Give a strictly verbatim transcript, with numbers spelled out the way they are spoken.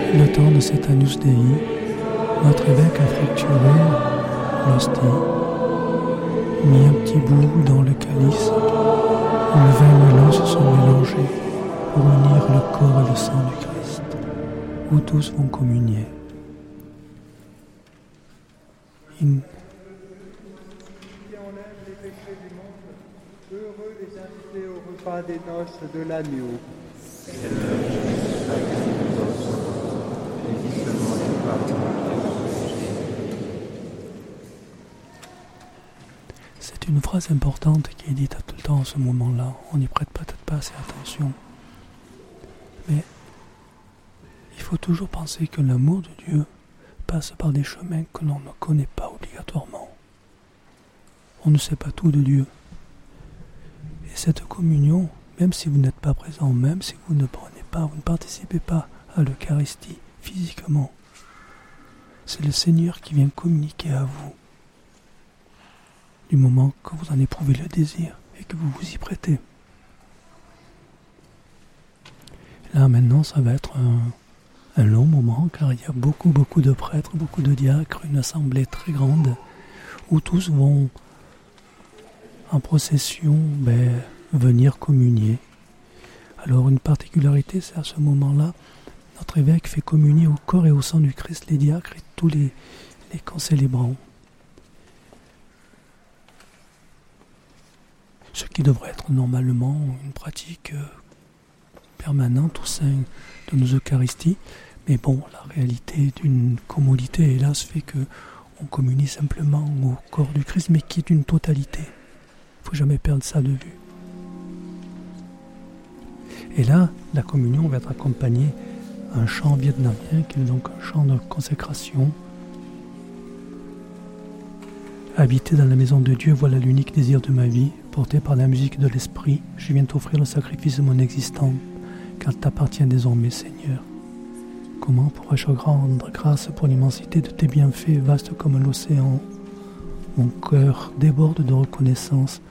Le temps de cet Agnus Dei, notre évêque a fracturé l'hostie, mis un petit bout dans le calice, où le vin et le melon se sont mélangés pour unir le corps et le sang du Christ, où tous vont communier. In... Qui enlève les péchés du monde, heureux les invités au repas des noces de l'agneau. C'est une phrase importante qui est dite à tout le temps à ce moment-là. On n'y prête peut-être pas assez attention. Mais il faut toujours penser que l'amour de Dieu passe par des chemins que l'on ne connaît pas obligatoirement. On ne sait pas tout de Dieu. Et cette communion, même si vous n'êtes pas présent, même si vous ne prenez pas, vous ne participez pas à l'Eucharistie physiquement, c'est le Seigneur qui vient communiquer à vous du moment que vous en éprouvez le désir et que vous vous y prêtez. Là maintenant, ça va être un, un long moment, car il y a beaucoup, beaucoup de prêtres, beaucoup de diacres, une assemblée très grande, où tous vont en procession ben, venir communier. Alors une particularité, c'est à ce moment-là, notre évêque fait communier au corps et au sang du Christ les diacres et tous les, les concélébrants. Ce qui devrait être normalement une pratique permanente au sein de nos Eucharisties. Mais bon, la réalité d'une commodité, hélas, fait qu'on communie simplement au corps du Christ, mais qui est une totalité. Il ne faut jamais perdre ça de vue. Et là, la communion va être accompagnée d'un chant vietnamien, qui est donc un chant de consécration. Habiter dans la maison de Dieu, voilà l'unique désir de ma vie. Porté par la musique de l'Esprit, je viens t'offrir le sacrifice de mon existence, car t'appartient désormais, Seigneur. Comment pourrais-je rendre grâce pour l'immensité de tes bienfaits, vastes comme l'océan? Mon cœur déborde de reconnaissance